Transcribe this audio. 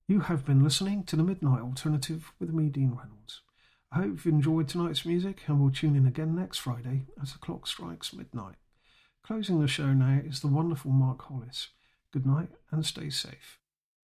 You have been listening to the Midnight Alternative with me, Dean Reynolds. I hope you've enjoyed tonight's music and we'll tune in again next Friday as the clock strikes midnight. Closing the show now is the wonderful Mark Hollis. Good night and stay safe.